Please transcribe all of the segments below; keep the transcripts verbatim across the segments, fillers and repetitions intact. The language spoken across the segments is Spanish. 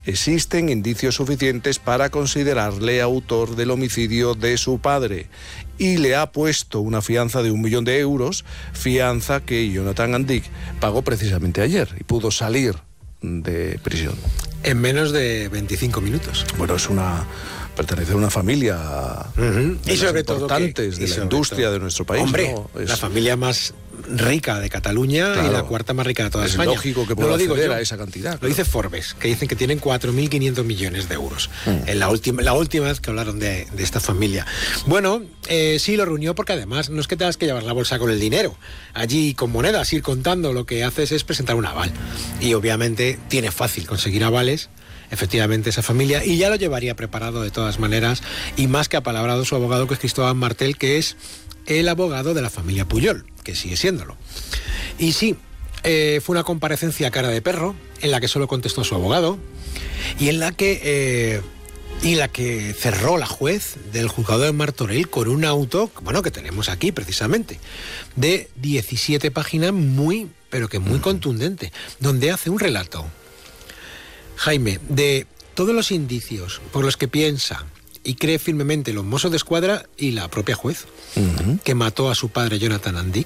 existen indicios suficientes para considerarle autor del homicidio de su padre y le ha puesto una fianza de un millón de euros, fianza que Jonathan Andic pagó precisamente ayer y pudo salir de prisión. En menos de veinticinco minutos. Bueno, es una... pertenece a una familia uh-huh. de y sobre las todo importantes que, de la industria todo. de nuestro país. Hombre, ¿no? Es... la familia más rica de Cataluña, claro, y la cuarta más rica de toda es España. Es lógico que pueda no lo digo acceder yo, a esa cantidad. Lo claro. dice Forbes, que dicen que tienen cuatro mil quinientos millones de euros. Mm. En la última, la última vez que hablaron de, de esta familia. Bueno, eh, sí, lo reunió porque además no es que tengas que llevar la bolsa con el dinero. Allí con monedas, ir contando, lo que haces es presentar un aval. Y obviamente tiene fácil conseguir avales, efectivamente, esa familia, y ya lo llevaría preparado de todas maneras, y más que apalabrado su abogado, que es Cristóbal Martel, que es el abogado de la familia Pujol, que sigue siéndolo. Y sí, eh, fue una comparecencia a cara de perro, en la que solo contestó su abogado, y en la que, eh, y en la que cerró la juez del juzgado de Martorell con un auto, bueno, que tenemos aquí precisamente, de diecisiete páginas, muy, pero que muy contundente, donde hace un relato, Jaime, de todos los indicios por los que piensa y cree firmemente los Mossos d'Esquadra y la propia juez, uh-huh. que mató a su padre Jonathan Andic.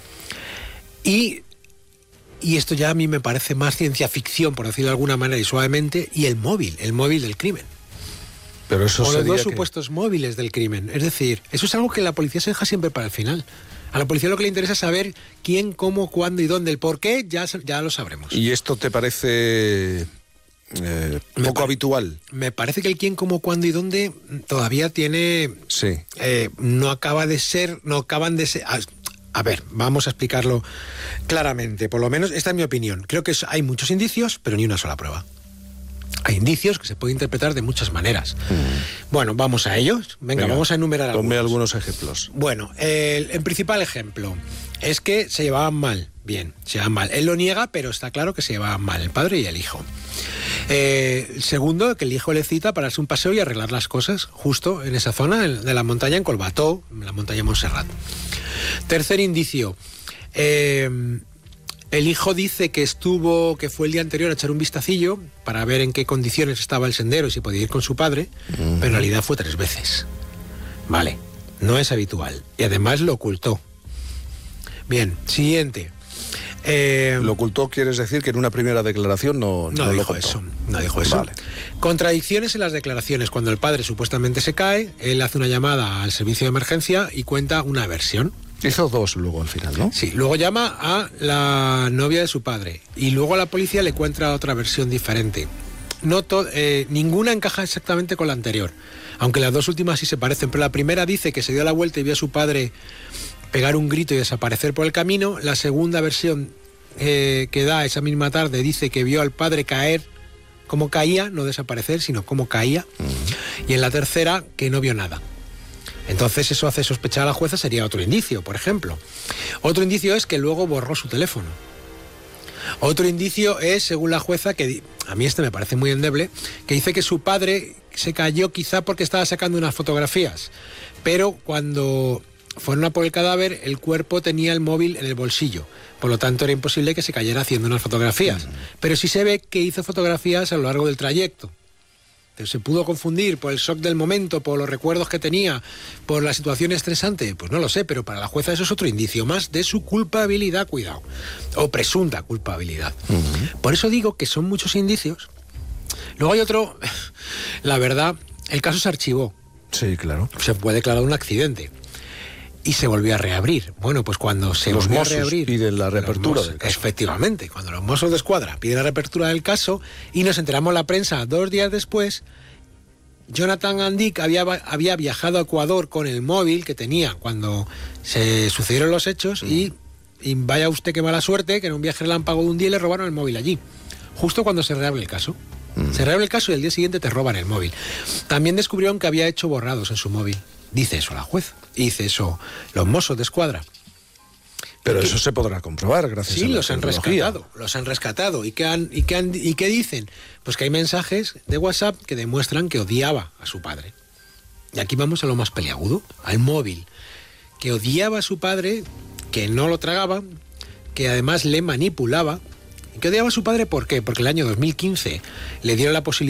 Y, y esto ya a mí me parece más ciencia ficción, por decirlo de alguna manera y suavemente, y el móvil, el móvil del crimen. Pero eso o los dos que... supuestos móviles del crimen. Es decir, eso es algo que la policía se deja siempre para el final. A la policía lo que le interesa es saber quién, cómo, cuándo y dónde. El por qué ya, ya lo sabremos. ¿Y esto te parece... Eh, poco me habitual? Me parece que el quién, cómo, cuándo y dónde todavía tiene... Sí. Eh, no acaba de ser... No acaban de ser... A, a ver, vamos a explicarlo claramente. Por lo menos, esta es mi opinión. Creo que es, hay muchos indicios, pero ni una sola prueba. Hay indicios que se pueden interpretar de muchas maneras. Mm. Bueno, vamos a ellos. Venga, Venga vamos a enumerar Ponme algunos. algunos ejemplos. Bueno, el, el principal ejemplo es que se llevaban mal. Bien, se llevaban mal. Él lo niega, pero está claro que se llevaban mal, el padre y el hijo. Eh, el segundo, que el hijo le cita para darse un paseo y arreglar las cosas justo en esa zona de la montaña, en Collbató, en la montaña Montserrat. Tercer indicio, eh, el hijo dice que estuvo, que fue el día anterior a echar un vistacillo para ver en qué condiciones estaba el sendero y si podía ir con su padre, uh-huh. pero en realidad fue tres veces. Vale, no es habitual. Y además lo ocultó. Bien, siguiente. Eh, ¿Lo ocultó quieres decir que en una primera declaración no, no, no dijo lo eso? No dijo eso. Vale. Contradicciones en las declaraciones. Cuando el padre supuestamente se cae, él hace una llamada al servicio de emergencia y cuenta una versión. Hizo dos luego al final, ¿no? Sí, luego llama a la novia de su padre y luego a la policía le encuentra otra versión diferente. No to- eh, ninguna encaja exactamente con la anterior, aunque las dos últimas sí se parecen, pero la primera dice que se dio la vuelta y vio a su padre pegar un grito y desaparecer por el camino. La segunda versión eh, que da esa misma tarde dice que vio al padre caer, como caía, no desaparecer, sino como caía. Uh-huh. Y en la tercera, que no vio nada. Entonces eso hace sospechar a la jueza, sería otro indicio, por ejemplo. Otro indicio es que luego borró su teléfono. Otro indicio es, según la jueza, que a mí este me parece muy endeble, que dice que su padre se cayó quizá porque estaba sacando unas fotografías, pero cuando fueron a por el cadáver, el cuerpo tenía el móvil en el bolsillo, por lo tanto era imposible que se cayera haciendo unas fotografías. Uh-huh. Pero sí se ve que hizo fotografías a lo largo del trayecto. ¿Se pudo confundir por el shock del momento, por los recuerdos que tenía, por la situación estresante? Pues no lo sé, pero para la jueza eso es otro indicio más de su culpabilidad, cuidado, o presunta culpabilidad. Uh-huh. Por eso digo que son muchos indicios. Luego hay otro, la verdad, el caso se archivó. Sí, claro. Se fue declarado un accidente. Y se volvió a reabrir. Bueno, pues cuando se los volvió Mossos a reabrir... piden la reapertura Mossos, del caso. Efectivamente, cuando los Mossos d'Esquadra piden la reapertura del caso y nos enteramos la prensa dos días después, Jonathan Andic había, había viajado a Ecuador con el móvil que tenía cuando se sucedieron los hechos mm. y, y vaya usted qué mala suerte, que en un viaje relámpago de un día le robaron el móvil allí, justo cuando se reabre el caso. Mm. Se reabre el caso y el día siguiente te roban el móvil. También descubrieron que había hecho borrados en su móvil. Dice eso la juez, dice eso los Mossos d'Esquadra. Pero eso se podrá comprobar gracias sí, a la los han rescatado, los han rescatado. ¿Y qué, han, y, qué han, ¿Y qué dicen? Pues que hay mensajes de WhatsApp que demuestran que odiaba a su padre. Y aquí vamos a lo más peliagudo, al móvil. Que odiaba a su padre, que no lo tragaba, que además le manipulaba, Que odiaba a su padre, ¿por qué? Porque el año dos mil quince le dieron la posibilidad